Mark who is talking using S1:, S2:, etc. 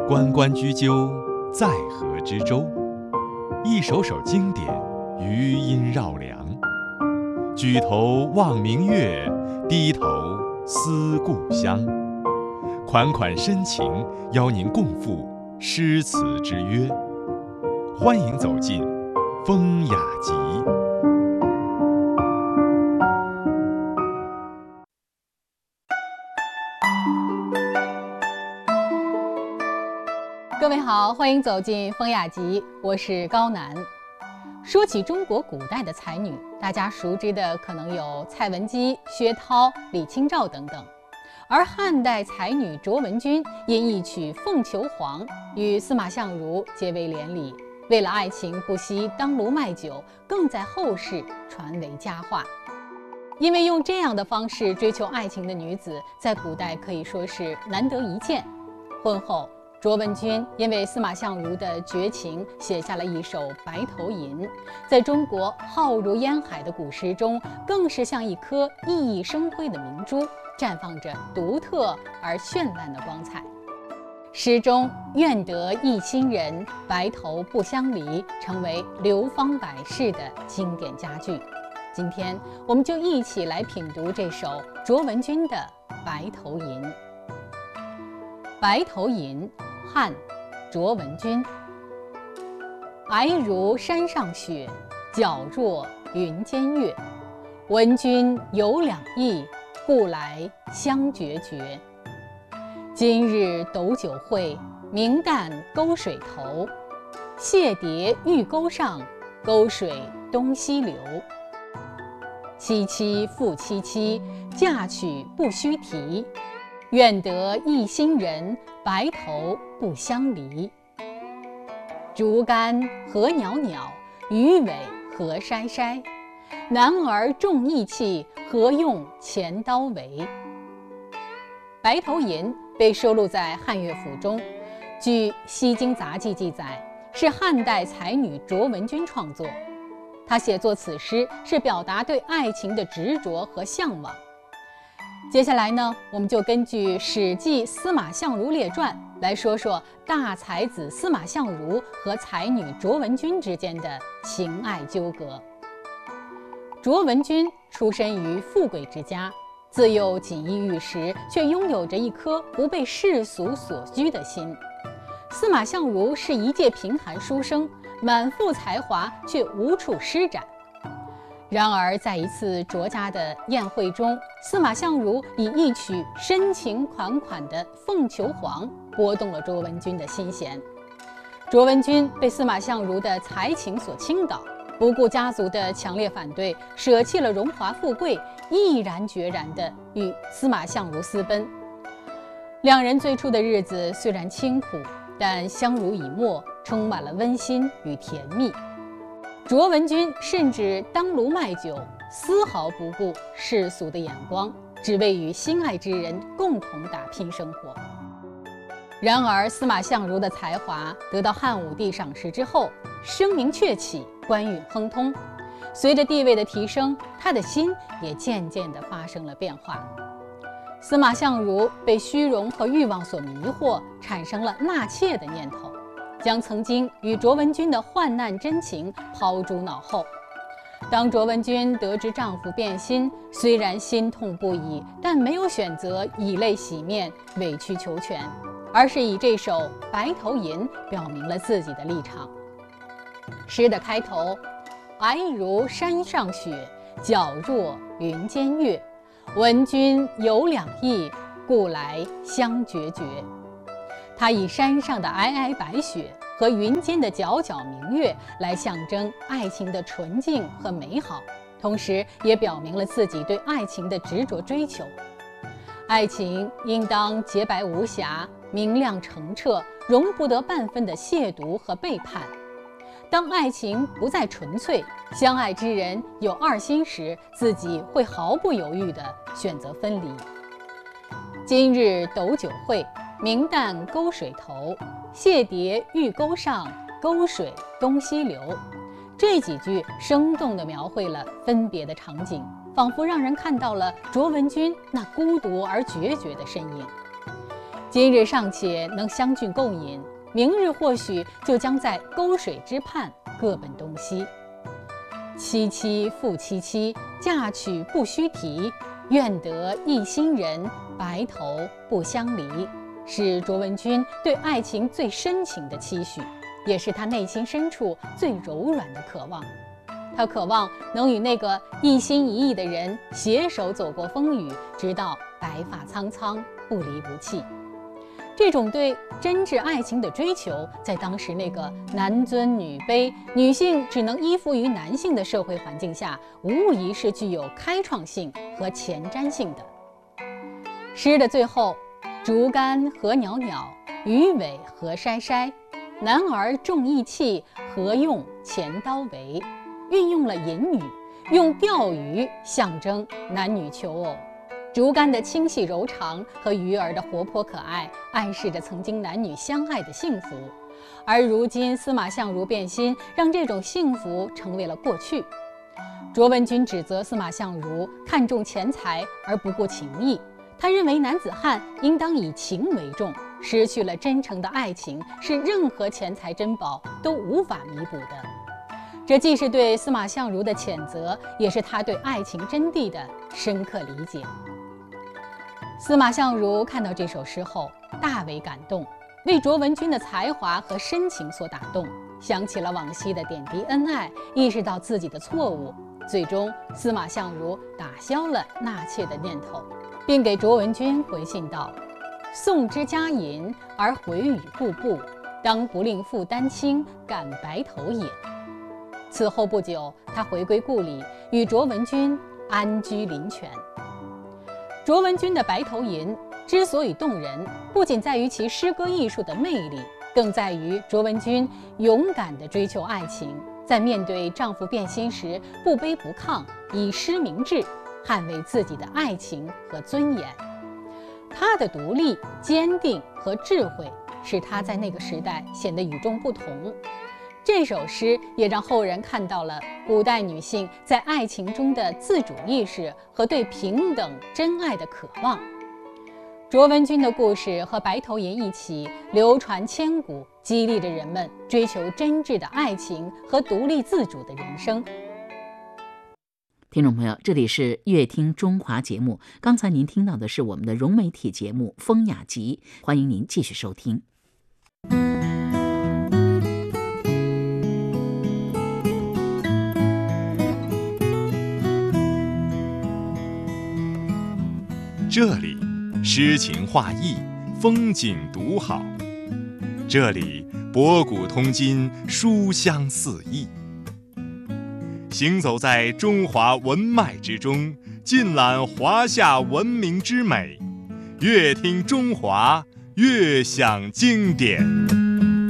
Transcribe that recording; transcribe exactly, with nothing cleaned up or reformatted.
S1: 关关雎鸠，在河之洲。一首首经典，余音绕梁。举头望明月，低头思故乡。款款深情，邀您共赴诗词之约。欢迎走进风雅集。
S2: 各位好，欢迎走进风雅集，我是高楠。说起中国古代的才女，大家熟知的可能有蔡文姬、薛涛、李清照等等。而汉代才女卓文君因一曲《凤求凰》与司马相如结为连理，为了爱情不惜当炉卖酒，更在后世传为佳话。因为用这样的方式追求爱情的女子，在古代可以说是难得一见。婚后，卓文君因为司马相如的绝情，写下了一首《白头吟》，在中国浩如烟海的古诗中，更是像一颗熠熠生辉的明珠，绽放着独特而绚烂的光彩。诗中“愿得一心人，白头不相离”成为流芳百世的经典佳句。今天我们就一起来品读这首卓文君的《白头吟》。《白头吟》汉，卓文君。皑如山上雪，皎若云间月。闻君有两意，故来相决绝。今日斗酒会，明旦沟水头。谢蝶玉钩上，沟水东西流。凄凄复凄凄，嫁娶不须提。愿得一心人，白头不相离。竹竿何袅袅，鱼尾何筛筛。男儿重义气，何用钱刀为？白头吟被收录在汉乐府中，据《西京杂记》记载，是汉代才女卓文君创作。她写作此诗是表达对爱情的执着和向往。接下来呢，我们就根据《史记·司马相如列传》来说说大才子司马相如和才女卓文君之间的情爱纠葛。卓文君出身于富贵之家，自幼锦衣玉食，却拥有着一颗不被世俗所拘的心。司马相如是一介贫寒书生，满腹才华却无处施展。然而在一次卓家的宴会中，司马相如以一曲深情款款的《凤求凰》拨动了卓文君的心弦。卓文君被司马相如的才情所倾倒，不顾家族的强烈反对，舍弃了荣华富贵，毅然决然地与司马相如私奔。两人最初的日子虽然清苦，但相濡以沫，充满了温馨与甜蜜。卓文君甚至当炉卖酒，丝毫不顾世俗的眼光，只为与心爱之人共同打拼生活。然而司马相如的才华得到汉武帝赏识之后，声名鹊起，官运亨通。随着地位的提升，他的心也渐渐地发生了变化。司马相如被虚荣和欲望所迷惑，产生了纳妾的念头，将曾经与卓文君的患难真情抛诸脑后。当卓文君得知丈夫变心，虽然心痛不已，但没有选择以泪洗面、委曲求全，而是以这首《白头吟》表明了自己的立场。诗的开头：皑如山上雪，皎若云间月。闻君有两意，故来相决绝。他以山上的皑皑白雪和云间的皎皎明月来象征爱情的纯净和美好，同时也表明了自己对爱情的执着追求。爱情应当洁白无瑕，明亮澄澈，容不得半分的亵渎和背叛。当爱情不再纯粹，相爱之人有二心时，自己会毫不犹豫地选择分离。今日斗酒会，明旦沟水头。谢蝶玉钩上，沟水东西流。这几句生动地描绘了分别的场景，仿佛让人看到了卓文君那孤独而决绝的身影。 今日尚且能相聚共饮，明日或许就将在沟水之畔各奔东西。萋萋复萋萋，嫁娶不须提，愿得一心人，白头不相离，是卓文君对爱情最深情的期许，也是他内心深处最柔软的渴望。他渴望能与那个一心一意的人携手走过风雨，直到白发苍苍，不离不弃。这种对真挚爱情的追求，在当时那个男尊女卑、女性只能依附于男性的社会环境下，无疑是具有开创性和前瞻性的。诗的最后，竹竿何袅袅，鱼尾何筛筛，男儿重义气，何用钱刀为，运用了隐语，用钓鱼象征男女求偶。竹竿的清细柔长和鱼儿的活泼可爱，暗示着曾经男女相爱的幸福。而如今司马相如变心，让这种幸福成为了过去。卓文君指责司马相如看重钱财而不顾情义，他认为男子汉应当以情为重，失去了真诚的爱情是任何钱财珍宝都无法弥补的。这既是对司马相如的谴责，也是他对爱情真谛的深刻理解。司马相如看到这首诗后大为感动，为卓文君的才华和深情所打动，想起了往昔的点滴恩爱，意识到自己的错误，最终司马相如打消了纳妾的念头，并给卓文君回信道：宋之佳饮而回语故步，当不令负担轻，感白头也。此后不久，他回归故里，与卓文君安居林泉。卓文君的《白头吟》之所以动人，不仅在于其诗歌艺术的魅力，更在于卓文君勇敢地追求爱情，在面对丈夫变心时不卑不亢，以诗明志，捍卫自己的爱情和尊严。她的独立、坚定和智慧，使她在那个时代显得与众不同。这首诗也让后人看到了古代女性在爱情中的自主意识和对平等真爱的渴望。卓文君的故事和《白头吟》一起流传千古，激励着人们追求真挚的爱情和独立自主的人生。
S3: 听众朋友，这里是乐听中华节目，刚才您听到的是我们的融媒体节目《风雅集》，欢迎您继续收听。
S1: 这里诗情画意，风景独好；这里博古通今，书香四溢。行走在中华文脉之中，尽览华夏文明之美，乐听中华，悦享经典。